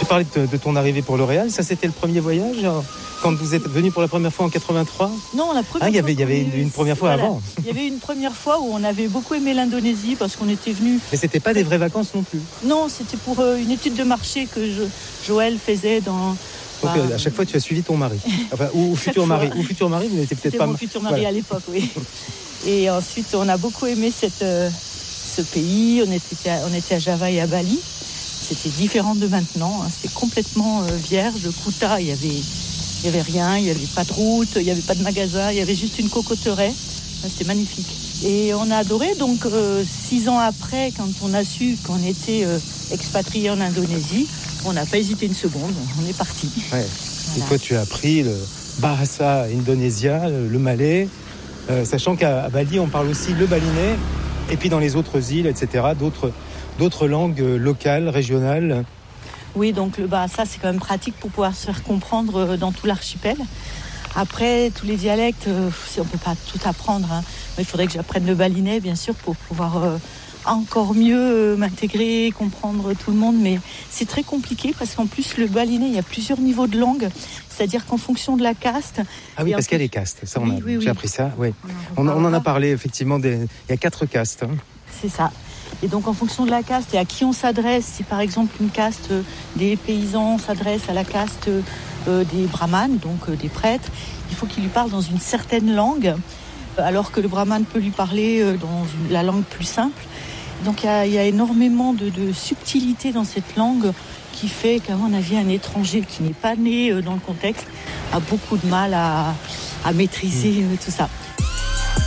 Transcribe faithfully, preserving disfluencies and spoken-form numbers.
Tu parlais de, de ton arrivée pour L'Oréal, ça c'était le premier voyage quand vous êtes venu pour la première fois en quatre-vingt-trois? Non, la première ah, il y avait, fois. Il y avait une, une première fois voilà. avant. Il y avait une première fois où on avait beaucoup aimé l'Indonésie parce qu'on était venus. Mais c'était pas des vraies vacances non plus. Non, c'était pour euh, une étude de marché que je, Joël faisait dans. Donc bah, euh, à chaque fois tu as suivi ton mari. Enfin, ou, ou futur mari. Ou futur mari, vous n'étiez peut-être c'était pas. Mon futur mari voilà. à l'époque, oui. Et ensuite, on a beaucoup aimé cette, euh, ce pays. On était, à, on était à Java et à Bali. C'était différent de maintenant. Hein. C'était complètement euh, vierge. Kuta, il y avait. Il n'y avait rien, il n'y avait pas de route, il n'y avait pas de magasin, il y avait juste une cocotteraie. C'était magnifique. Et on a adoré. Donc, euh, six ans après, quand on a su qu'on était euh, expatriés en Indonésie, on n'a pas hésité une seconde. On est parti. Ouais. Voilà. Et toi, tu as appris le Bahasa Indonésia, le, le malais, euh, sachant qu'à Bali, on parle aussi le balinais. Et puis dans les autres îles, et cetera, d'autres, d'autres langues locales, régionales. Oui, donc le Bahasa, c'est quand même pratique pour pouvoir se faire comprendre dans tout l'archipel. Après, tous les dialectes, euh, on ne peut pas tout apprendre. Hein. Il faudrait que j'apprenne le balinais, bien sûr, pour pouvoir euh, encore mieux euh, m'intégrer, comprendre tout le monde. Mais c'est très compliqué parce qu'en plus, le balinais, il y a plusieurs niveaux de langue. C'est-à-dire qu'en fonction de la caste... Ah oui, parce plus... qu'il y a les castes. Ça, on a, oui, oui, j'ai oui. appris ça. Oui. On, on, on en a parlé, effectivement. Des... Il y a quatre castes. Hein. C'est ça. Et donc, en fonction de la caste et à qui on s'adresse, si par exemple une caste euh, des paysans s'adresse à la caste euh, des brahmanes, donc euh, des prêtres, il faut qu'il lui parle dans une certaine langue, alors que le brahmane peut lui parler euh, dans une, la langue plus simple. Donc, il y a, il y a énormément de, de subtilité dans cette langue qui fait qu'à mon avis, un étranger qui n'est pas né euh, dans le contexte a beaucoup de mal à, à maîtriser euh, tout ça.